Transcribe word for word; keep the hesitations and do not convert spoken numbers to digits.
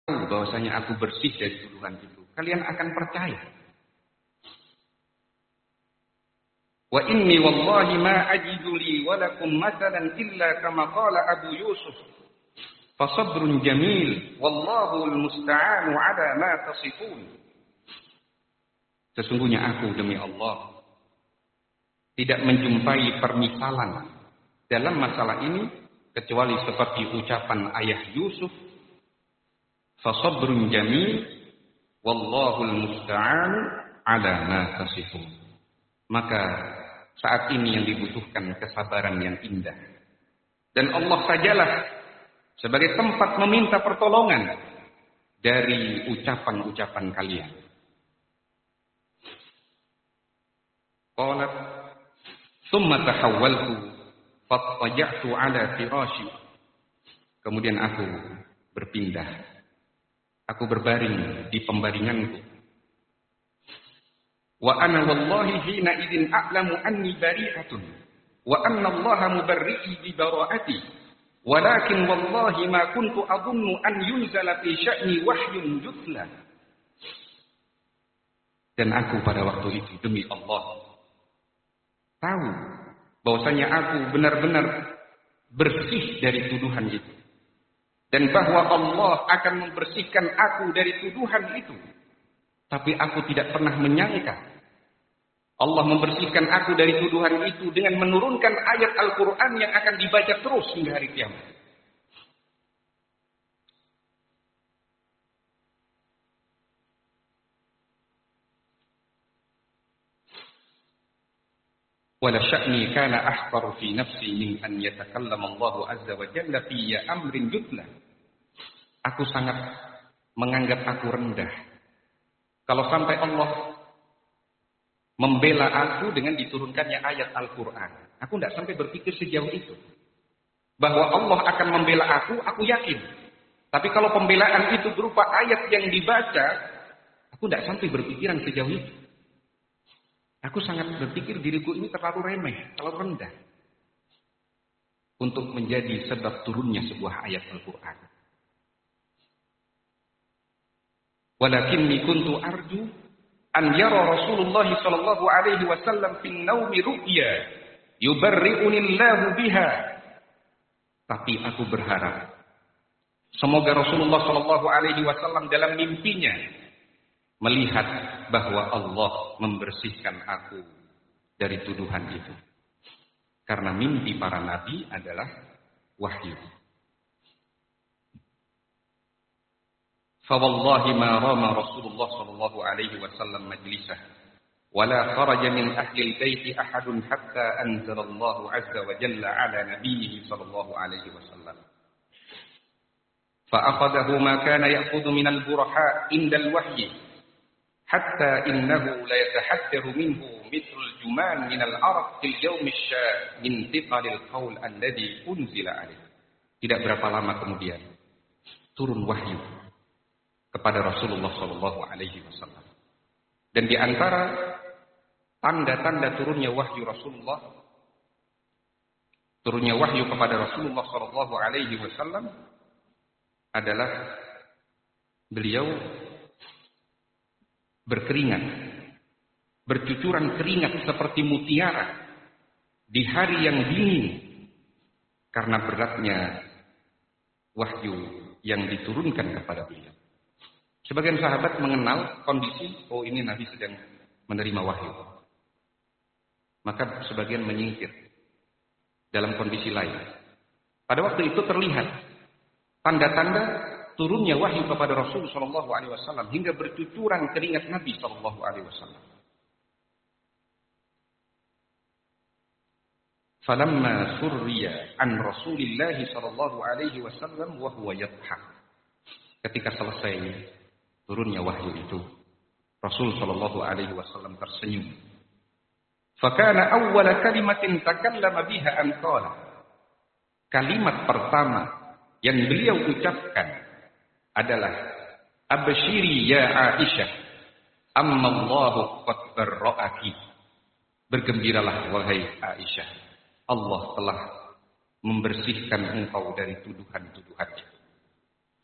bahwasanya aku bersih dari tuduhan itu, kalian akan percaya. Wa inni wallahi ma ajidu li wa lakum mathalan illa kama qala Abu Yusuf. Fasabrun jamil wallahu almusta'anu ala ma tasifun. Sesungguhnya aku demi Allah tidak menjumpai permisalan dalam masalah ini kecuali seperti ucapan ayah Yusuf. Fasabrun jamil wallahu almusta'anu ala ma tasifun. Maka saat ini yang dibutuhkan kesabaran yang indah. Dan Allah sajalah sebagai tempat meminta pertolongan dari ucapan-ucapan kalian. Qalat thumma tahawwaltu fattaja'tu ala firashi. Kemudian aku berpindah. Aku berbaring di pembaringanku. Wa ana wallahi hina idzin a'lamu anni bari'atun wa anna Allah mubarri'i bi bara'ati walakin wallahi ma kuntu adunnu an yunzala fi sya'ni wahyun yutla. Dan aku pada waktu itu demi Allah tahu bahwasanya aku benar-benar bersih dari tuduhan itu dan bahwa Allah akan membersihkan aku dari tuduhan itu. Tapi aku tidak pernah menyangka Allah membersihkan aku dari tuduhan itu dengan menurunkan ayat Al-Quran yang akan dibaca terus hingga hari kiamat. Wala sya'ni kana ahqaru fi nafsi min an yatakallama Allah azza wa jalla fi amrin yutla. Aku sangat menganggap aku rendah kalau sampai Allah membela aku dengan diturunkannya ayat Al-Quran. Aku tidak sampai berpikir sejauh itu. Bahwa Allah akan membela aku, aku yakin. Tapi kalau pembelaan itu berupa ayat yang dibaca, aku tidak sampai berpikiran sejauh itu. Aku sangat berpikir diriku ini terlalu remeh, terlalu rendah. Untuk menjadi sebab turunnya sebuah ayat Al-Quran. Walakinni kuntu arju an yara Rasulullah sallallahu alaihi wasallam fin naumi ru'ya yubarri'uni Allahu biha. Tapi aku berharap semoga Rasulullah sallallahu alaihi wasallam dalam mimpinya melihat bahwa Allah membersihkan aku dari tuduhan itu. Karena mimpi para nabi adalah wahyu. فوالله ما رام رسول الله صلى الله عليه وسلم مجلسه ولا خرج من أهل البيت أحد حتى أنزل الله عز وجل على نبيه صلى الله عليه وسلم فأخذه ما كان يأخذ من البرحاء عند الوحي حتى إنه لا يتحدر منه مثل الجمان من العرق في اليوم الشاء من ثقل القول الذي أنزل عليه. Tidak berapa lama kemudian turun wahyu kepada Rasulullah Shallallahu Alaihi Wasallam. Dan di antara tanda-tanda turunnya wahyu Rasulullah, turunnya wahyu kepada Rasulullah Shallallahu Alaihi Wasallam adalah beliau berkeringat, bercucuran keringat seperti mutiara di hari yang dingin karena beratnya wahyu yang diturunkan kepada beliau. Sebagian sahabat mengenal kondisi, oh ini Nabi sedang menerima wahyu. Maka sebagian menyingkir dalam kondisi lain. Pada waktu itu terlihat tanda-tanda turunnya wahyu kepada Rasul Shallallahu Alaihi Wasallam hingga bercucuran keringat Nabi Shallallahu Alaihi Wasallam. Falamma surriya an Rasulillah Shallallahu Alaihi Wasallam wa huwa yadhhak. Ketika selesai turunnya wahyu itu, Rasul Shallallahu Alaihi Wasallam tersenyum. Fakana awwala kalimatin takallama biha an qala. Kalimat pertama yang beliau ucapkan adalah abshiri ya Aisyah, amma Allahu qad barra'aki. Bergembiralah wahai Aisyah, Allah telah membersihkan engkau dari tuduhan-tuduhannya.